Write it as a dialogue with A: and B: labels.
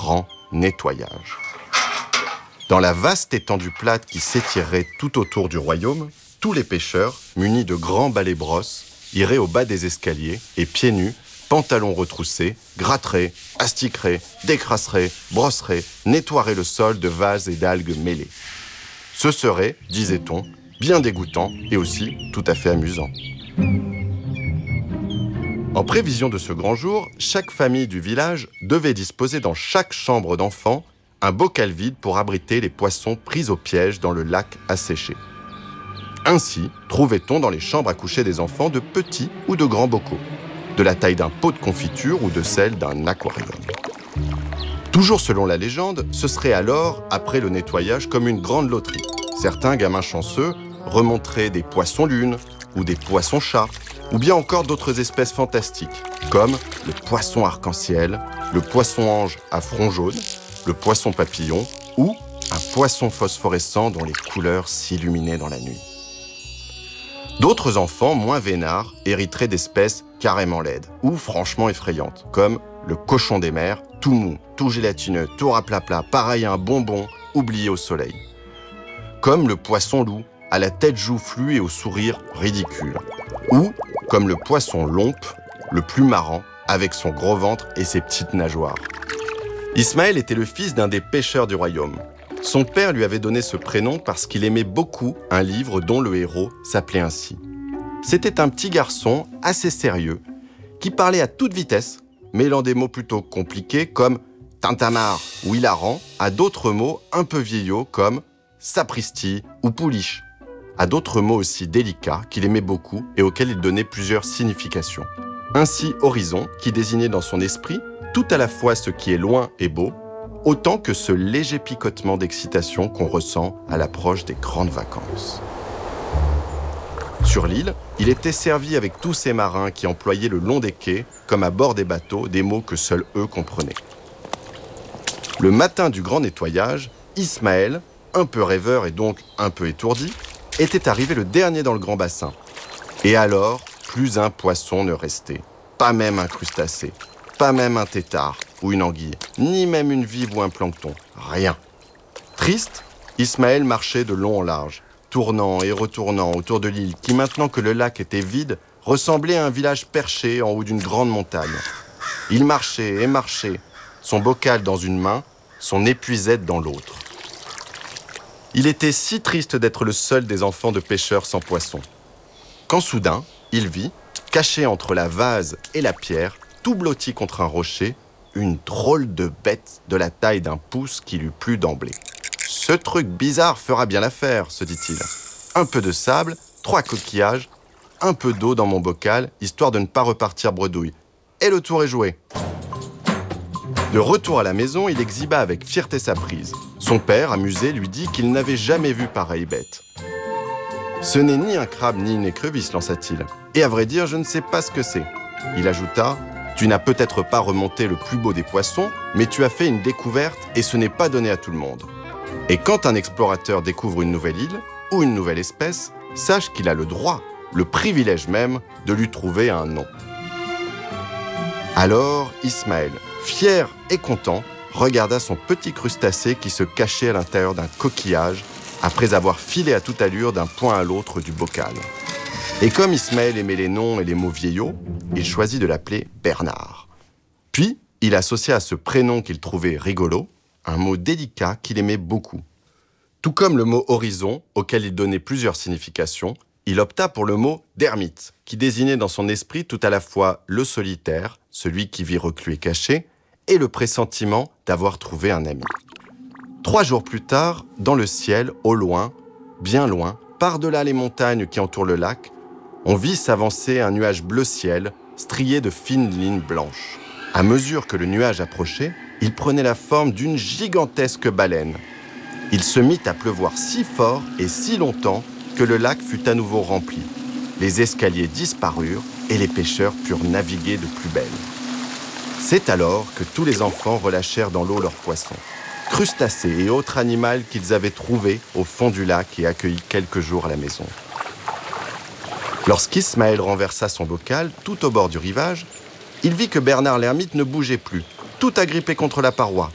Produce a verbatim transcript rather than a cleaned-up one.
A: grand nettoyage. Dans la vaste étendue plate qui s'étirerait tout autour du royaume, tous les pêcheurs, munis de grands balais-brosses, iraient au bas des escaliers et pieds nus, pantalons retroussés, gratteraient, astiqueraient, décrasseraient, brosseraient, nettoieraient le sol de vases et d'algues mêlées. Ce serait, disait-on, bien dégoûtant et aussi tout à fait amusant. En prévision de ce grand jour, chaque famille du village devait disposer dans chaque chambre d'enfant un bocal vide pour abriter les poissons pris au piège dans le lac asséché. Ainsi, trouvait-on dans les chambres à coucher des enfants de petits ou de grands bocaux, de la taille d'un pot de confiture ou de celle d'un aquarium. Toujours selon la légende, ce serait alors, après le nettoyage, comme une grande loterie. Certains gamins chanceux remonteraient des poissons-lunes ou des poissons-chats, ou bien encore d'autres espèces fantastiques, comme le poisson arc-en-ciel, le poisson-ange à front jaune, le poisson-papillon ou un poisson phosphorescent dont les couleurs s'illuminaient dans la nuit. D'autres enfants, moins vénards, hériteraient d'espèces carrément laides ou franchement effrayantes, comme le cochon des mers, tout mou, tout gélatineux, tout raplapla, pareil à un bonbon oublié au soleil. Comme le poisson-loup, à la tête joufflue et au sourire ridicule. Ou comme le poisson lompe, le plus marrant, avec son gros ventre et ses petites nageoires. Ismaël était le fils d'un des pêcheurs du royaume. Son père lui avait donné ce prénom parce qu'il aimait beaucoup un livre dont le héros s'appelait ainsi. C'était un petit garçon assez sérieux qui parlait à toute vitesse, mêlant des mots plutôt compliqués comme tintamarre ou hilarant à d'autres mots un peu vieillots comme sapristi ou pouliche, à d'autres mots aussi délicats qu'il aimait beaucoup et auxquels il donnait plusieurs significations. Ainsi horizon, qui désignait dans son esprit tout à la fois ce qui est loin et beau, autant que ce léger picotement d'excitation qu'on ressent à l'approche des grandes vacances. Sur l'île, il était servi avec tous ces marins qui employaient le long des quais, comme à bord des bateaux, des mots que seuls eux comprenaient. Le matin du grand nettoyage, Ismaël, un peu rêveur et donc un peu étourdi, était arrivé le dernier dans le grand bassin. Et alors, plus un poisson ne restait, pas même un crustacé, pas même un tétard ou une anguille, ni même une vive ou un plancton, rien. Triste, Ismaël marchait de long en large, tournant et retournant autour de l'île qui, maintenant que le lac était vide, ressemblait à un village perché en haut d'une grande montagne. Il marchait et marchait, son bocal dans une main, son épuisette dans l'autre. Il était si triste d'être le seul des enfants de pêcheurs sans poisson. Quand soudain, il vit, caché entre la vase et la pierre, tout blotti contre un rocher, une drôle de bête de la taille d'un pouce qui lui plut d'emblée. Ce truc bizarre fera bien l'affaire, se dit-il. Un peu de sable, trois coquillages, un peu d'eau dans mon bocal, histoire de ne pas repartir bredouille. Et le tour est joué. De retour à la maison, il exhiba avec fierté sa prise. Son père, amusé, lui dit qu'il n'avait jamais vu pareille bête. « Ce n'est ni un crabe ni une écrevisse, lança-t-il. Et à vrai dire, je ne sais pas ce que c'est. » Il ajouta « Tu n'as peut-être pas remonté le plus beau des poissons, mais tu as fait une découverte et ce n'est pas donné à tout le monde. Et quand un explorateur découvre une nouvelle île ou une nouvelle espèce, sache qu'il a le droit, le privilège même, de lui trouver un nom. » Alors, Ismaël, fier et content, regarda son petit crustacé qui se cachait à l'intérieur d'un coquillage après avoir filé à toute allure d'un point à l'autre du bocal. Et comme Ismaël aimait les noms et les mots vieillots, il choisit de l'appeler Bernard. Puis, il associa à ce prénom qu'il trouvait rigolo un mot délicat qu'il aimait beaucoup. Tout comme le mot horizon, auquel il donnait plusieurs significations, il opta pour le mot d'ermite, qui désignait dans son esprit tout à la fois le solitaire, celui qui vit reclus et caché, et le pressentiment d'avoir trouvé un ami. Trois jours plus tard, dans le ciel, au loin, bien loin, par-delà les montagnes qui entourent le lac, on vit s'avancer un nuage bleu ciel, strié de fines lignes blanches. À mesure que le nuage approchait, il prenait la forme d'une gigantesque baleine. Il se mit à pleuvoir si fort et si longtemps que le lac fut à nouveau rempli. Les escaliers disparurent et les pêcheurs purent naviguer de plus belle. C'est alors que tous les enfants relâchèrent dans l'eau leurs poissons, crustacés et autres animaux qu'ils avaient trouvés au fond du lac et accueillis quelques jours à la maison. Lorsqu'Ismaël renversa son bocal tout au bord du rivage, il vit que Bernard l'ermite ne bougeait plus, tout agrippé contre la paroi,